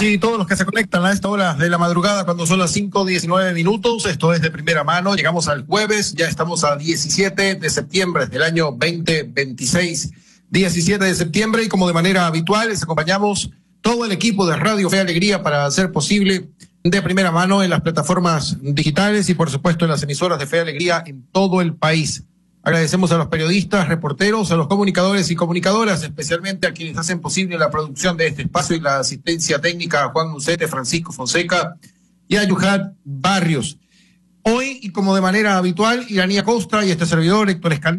todos y todos los que se conectan a esta hora de la madrugada cuando son las 5:19. Esto es de primera mano. Llegamos al jueves, ya estamos a 17 de septiembre del año 2026. 17 de septiembre y como de manera habitual les acompañamos todo el equipo de Radio Fe y Alegría para hacer posible de primera mano en las plataformas digitales y por supuesto en las emisoras de Fe y Alegría en todo el país. Agradecemos a los periodistas, reporteros, a los comunicadores y comunicadoras, especialmente a quienes hacen posible la producción de este espacio y la asistencia técnica a Juan Musete, Francisco Fonseca y a Yuhat Barrios. Hoy, y como de manera habitual, Iranía Costa y este servidor, Héctor Escandón,